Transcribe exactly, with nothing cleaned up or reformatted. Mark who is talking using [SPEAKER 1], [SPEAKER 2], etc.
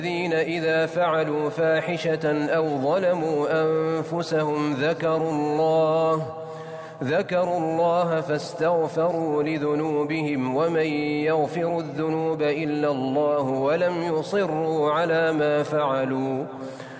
[SPEAKER 1] الذين إذا فعلوا فاحشة أو ظلموا أنفسهم ذكروا الله ذكروا الله فاستغفروا لذنوبهم ومن يغفر الذنوب إلا الله ولم يصروا على ما فعلوا